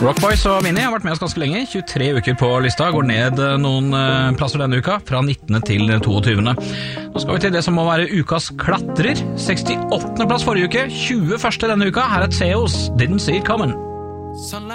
Rockboys og Mini har vært med oss ganske lenge, 23 uker på lista, går ned noen plasser denne uka, fra 19. til 22. Nå skal vi til det som må være ukas klatrer. 68. plass forrige uke, 21. denne uka. Her er Theos, Didn't See It Coming.